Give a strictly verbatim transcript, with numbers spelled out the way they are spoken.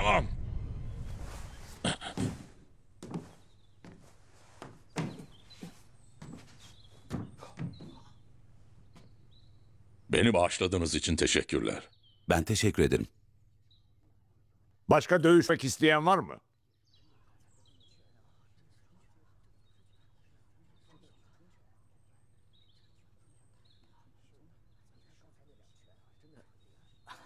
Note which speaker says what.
Speaker 1: Tamam. Beni bağışladığınız için teşekkürler.
Speaker 2: Ben teşekkür ederim.
Speaker 3: Başka dövüşmek isteyen var mı?